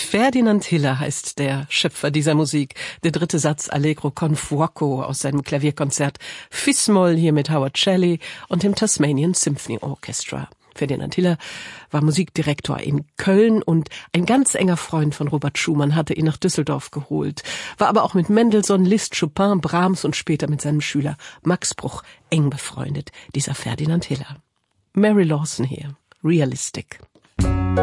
Ferdinand Hiller heißt der Schöpfer dieser Musik. Der dritte Satz Allegro con fuoco aus seinem Klavierkonzert Fis-Moll hier mit Howard Shelley und dem Tasmanian Symphony Orchestra. Ferdinand Hiller war Musikdirektor in Köln und ein ganz enger Freund von Robert Schumann, hatte ihn nach Düsseldorf geholt, war aber auch mit Mendelssohn, Liszt, Chopin, Brahms und später mit seinem Schüler Max Bruch eng befreundet, dieser Ferdinand Hiller. Mary Lawson hier, Realistic.